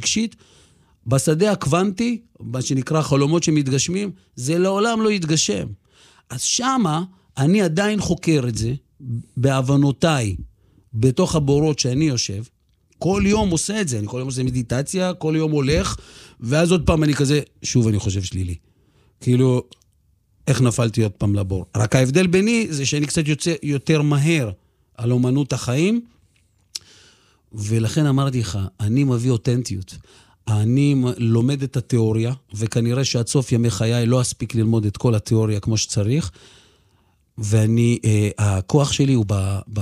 רגשית, בשדה הקוונטי, מה שנקרא חלומות שמתגשמים, זה לעולם לא יתגשם. אז שמה אני עדיין חוקר את זה, בהבנותיי, בתוך הבורות שאני יושב, כל יום עושה את זה, אני כל יום עושה מדיטציה, כל יום הולך, ואז עוד פעם אני כזה, שוב אני חושב שלילי. כאילו, איך נפלתי עוד פעם לבור? רק ההבדל ביני זה שאני קצת יוצא יותר מהר על אומנות החיים, ולכן אמרתי לך, אני מביא אותנטיות. אני לומד את התיאוריה, וכנראה שעד סוף ימי חיי לא אספיק ללמוד את כל התיאוריה כמו שצריך, ואני, הכוח שלי הוא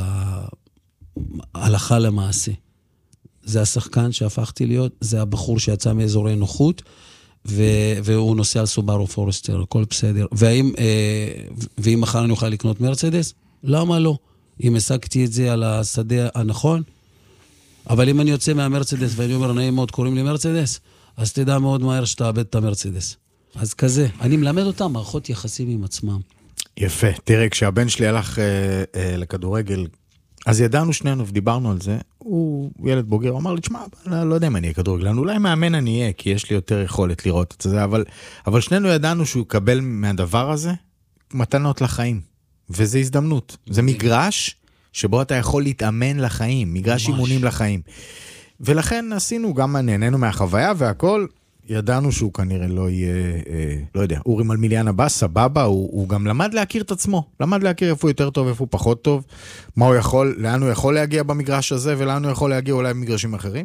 בהלכה למעשה. זה השחקן שהפכתי להיות, זה הבחור שיצא מאזורי נוחות, והוא נוסע על סובארו פורסטר, הכל בסדר. ואם מחר אני אוכל לקנות מרצדס, למה לא? אם השגתי את זה על השדה הנכון, אבל אם אני יוצא מהמרצדס ואני אומר, נעים מאוד, קוראים לי מרצדס, אז תדע מאוד מהר שתאבד את המרצדס. אז כזה, אני מלמד אותם מערכות יחסים עם עצמם. יפה, תראה, כשהבן שלי הלך לכדורגל, אז ידענו שנינו ודיברנו על זה, הוא ילד בוגר, הוא אמר לי, תשמע, לא יודע אם אני אהיה כדורגלן, אולי מאמן אני אהיה, כי יש לי יותר יכולת לראות את זה, אבל שנינו ידענו שהוא יקבל מהדבר הזה מתנות לחיים, וזה הזדמנות, זה מגרש שבו אתה יכול להתאמן לחיים, מגרש אימונים לחיים, ולכן עשינו גם, נהנינו מהחוויה והכל, ידענו שהוא כנראה לא יהיה, לא יודע, אורי מלמיליאן הבא, סבבה, הוא גם למד להכיר את עצמו, למד להכיר איפה הוא יותר טוב, איפה הוא פחות טוב, מה הוא יכול, לאן הוא יכול להגיע במגרש הזה, ולאן הוא יכול להגיע אולי במגרשים אחרים.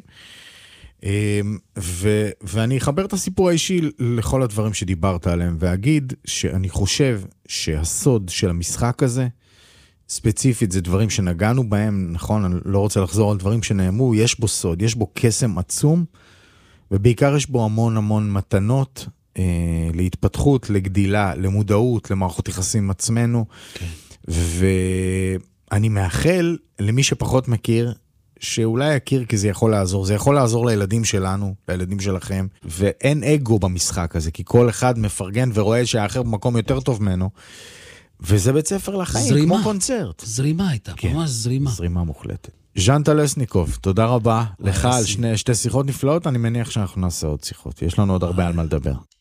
ואני אחבר את הסיפור האישי לכל הדברים שדיברת עליהם, ואגיד שאני חושב שהסוד של המשחק הזה, ספציפית, זה דברים שנגענו בהם, נכון, אני לא רוצה לחזור על דברים שנאמרו, יש בו סוד, יש בו קסם עצום, ובעיקר יש בו המון המון מתנות להתפתחות, לגדילה, למודעות, למערכות יחסים עם עצמנו. כן. ואני מאחל למי שפחות מכיר, שאולי יכיר כי זה יכול לעזור. זה יכול לעזור לילדים שלנו, לילדים שלכם, ואין אגו במשחק הזה, כי כל אחד מפרגן ורואה שהאחר במקום יותר טוב ממנו, וזה בית ספר לחיים, זרימה. כמו קונצרט. זרימה הייתה, כן. ממש זרימה. זרימה מוחלטת. ז'אן טלסניקוב, תודה רבה לך על שתי שיחות נפלאות, אני מניח שאנחנו נעשה עוד שיחות, יש לנו עוד הרבה על מה לדבר.